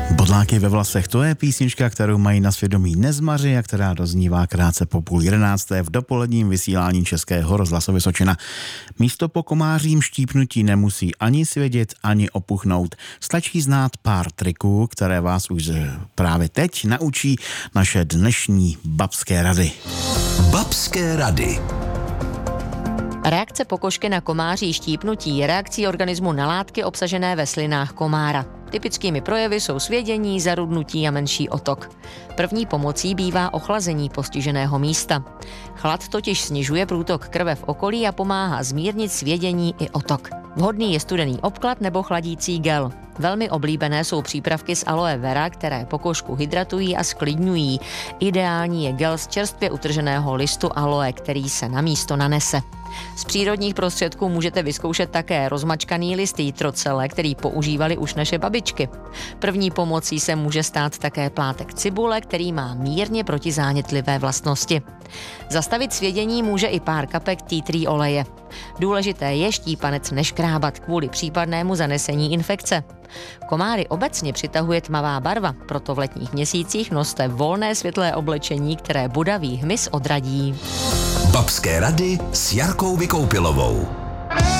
Bodláky ve vlasech, to je písnička, kterou mají na svědomí Nezmaři a která doznívá krátce po 10:30 v dopoledním vysílání Českého rozhlasu Vysočina. Místo po komářím štípnutí nemusí ani svědět, ani opuchnout. Stačí znát pár triků, které vás už právě teď naučí naše dnešní babské rady. Babské rady. Reakce pokožky na komáří štípnutí je reakcí organismu na látky obsažené ve slinách komára. Typickými projevy jsou svědění, zarudnutí a menší otok. První pomocí bývá ochlazení postiženého místa. Chlad totiž snižuje průtok krve v okolí a pomáhá zmírnit svědění i otok. Vhodný je studený obklad nebo chladící gel. Velmi oblíbené jsou přípravky z aloe vera, které pokožku hydratují a sklidňují. Ideální je gel z čerstvě utrženého listu aloe, který se na místo nanese. Z přírodních prostředků můžete vyzkoušet také rozmačkaný list jitrocele, který používali už naše babičky. První pomocí se může stát také plátek cibule, který má mírně protizánětlivé vlastnosti. Zastavit svědění může i pár kapek tea tree oleje. Důležité je štípanec neškrábat kvůli případnému zanesení infekce. Komáry obecně přitahuje tmavá barva, proto v letních měsících noste volné světlé oblečení, které bodavý hmyz odradí. Babské rady s Jarkou Vykoupilovou.